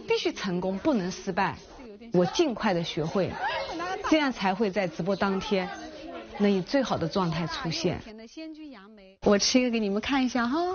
必须成功，不能失败。我尽快的学会，这样才会在直播当天能以最好的状态出现。我吃一个给你们看一下哈。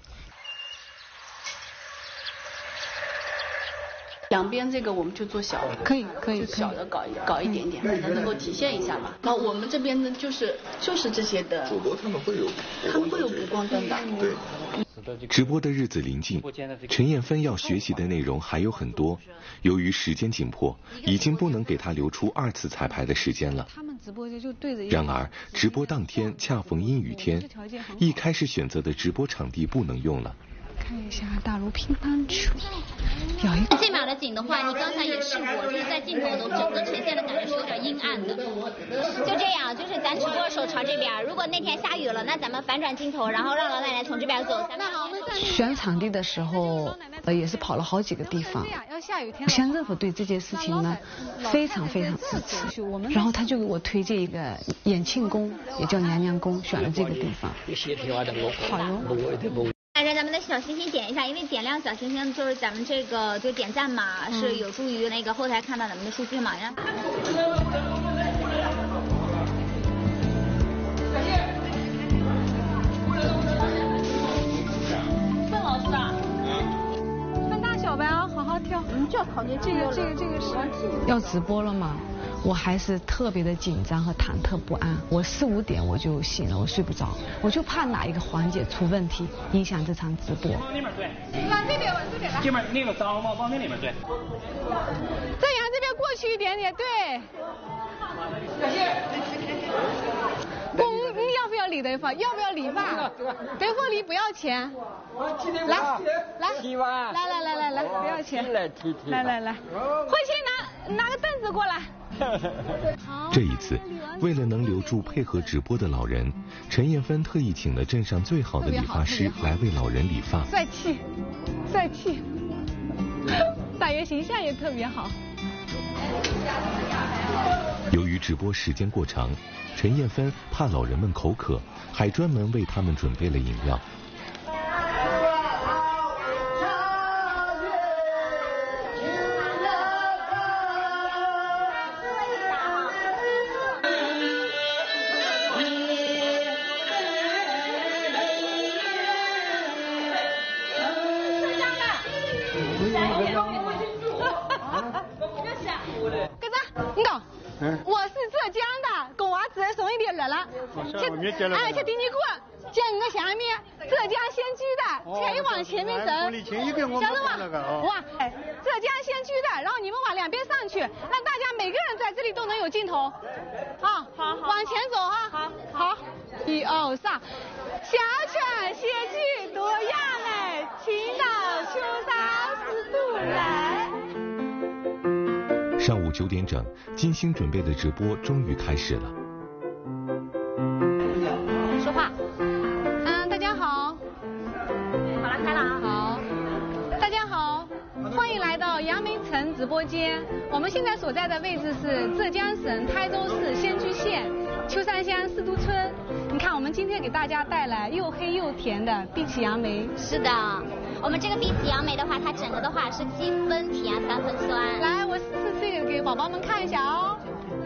两边这个我们就做小的， 可以， 小的搞一点点，让它能够体现一下嘛。那我们这边呢，就是这些的。 主播他们会有补光灯的。 对。 直播的日子临近，陈艳芬要学习的内容还有很多，由于时间紧迫，已经不能给她留出2次彩排的时间了。然而，直播当天恰逢阴雨天，一开始选择的直播场地不能用了。 看一下大陆乒乓球，有一个这秒的景的话，你刚才也试过，就是在镜头都整个呈现的感觉是有点阴暗的。就这样，就是咱直播手朝这边，如果那天下雨了，那咱们反转镜头，然后让老奶奶从这边走。那好， 选场地的时候，也是跑了好几个地方。乡政府对这件事情呢，非常非常支持。然后他就给我推荐一个延庆宫，也叫娘娘宫，选了这个地方。好哟。 带着咱们的小星星点一下，因为点亮小星星就是咱们这个就点赞嘛，是有助于那个后台看到咱们的数据嘛。 范老师啊， 分大小呗啊，好好挑。 就要考虑这个是要直播了嘛。我还是特别的紧张和忐忑不安，我4、5点我就醒了，我睡不着，我就怕哪一个环节出问题，影响这场直播。 往那边对，往这边，这边那个脏往那里面对。 再往这边过去一点点，对。你要不要理德发？要不要理发？德发理不要钱。来，不要钱。来，慧清拿个凳子过来。 这一次，为了能留住配合直播的老人，陈艳芬特意请了镇上最好的理发师来为老人理发。 帅气，大爷形象也特别好。 由于直播时间过长，陈艳芬怕老人们口渴，还专门为他们准备了饮料。 我是浙江的，跟娃子送一点热了。去丁尼库，讲你的下面，浙江先驱的，可以往前面走。晓得吗？哇，浙江先驱的，然后你们往两边上去，让大家每个人在这里都能有镜头。好，往前走哈。好，1、2、3，小犬歇句多样美，青岛秋沙四渡来。 上午9点整，精心准备的直播终于开始了。 说话。 大家好。 好了，开了啊。 好，大家好，欢迎来到杨梅城直播间。我们现在所在的位置是浙江省台州市仙居县秋山乡四渡村。你看，我们今天给大家带来又黑又甜的碧琪杨梅。 是的。我们这个碧琪杨梅的话，它整个的话是7分甜3分酸。 来，我试这个给宝宝们看一下哦。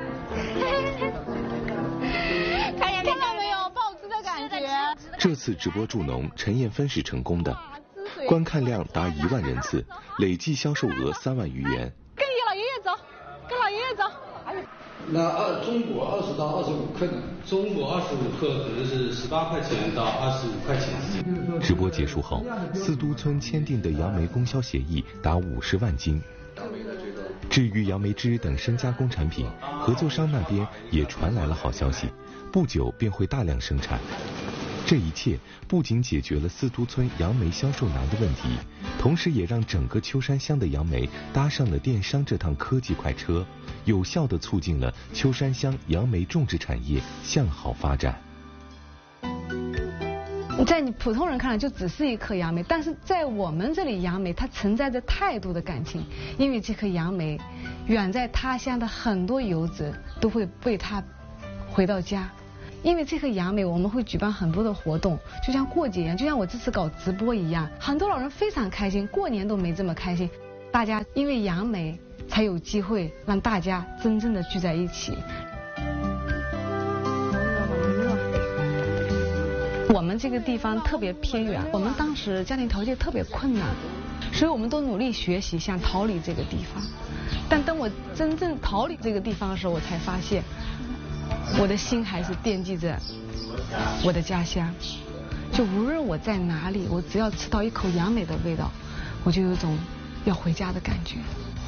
看到没有，爆汁的感觉。 这次直播助农，陈艳芬是成功的，观看量达1万人次，累计销售额3万余元。 跟老爷爷走，跟老爷爷走。 那中国20到25克呢？中国25克可能是18块钱到25块钱之间。 直播结束后，四渡村签订的杨梅供销协议达50万斤。至于杨梅汁等深加工产品，合作商那边也传来了好消息，不久便会大量生产。这一切不仅解决了四渡村杨梅销售难的问题，同时也让整个秋山乡的杨梅搭上了电商这趟科技快车，有效地促进了秋山乡杨梅种植产业向好发展。 在你普通人看来就只是一颗杨梅，但是在我们这里杨梅它承载着太多的感情，因为这颗杨梅远在他乡的很多游子都会为它回到家。因为这颗杨梅我们会举办很多的活动，就像过节一样，就像我这次搞直播一样，很多老人非常开心，过年都没这么开心。 大家因为杨梅才有机会让大家真正的聚在一起。我们这个地方特别偏远，我们当时家庭条件特别困难，所以我们都努力学习，想逃离这个地方。但等我真正逃离这个地方的时候，我才发现，我的心还是惦记着我的家乡。就无论我在哪里，我只要吃到一口杨梅的味道，我就有种要回家的感觉。